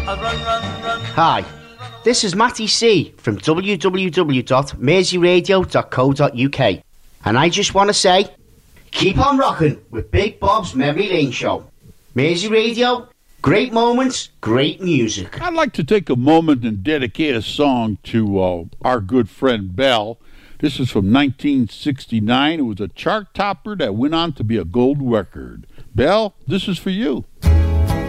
Hi, this is Matty C from www.merseyradio.co.uk, and I just want to say, keep on rocking with Big Bob's Memory Lane Show. Mersey Radio, great moments, great music. I'd like to take a moment and dedicate a song to our good friend Bell. This is from 1969. It was a chart topper that went on to be a gold record. Bell, this is for you.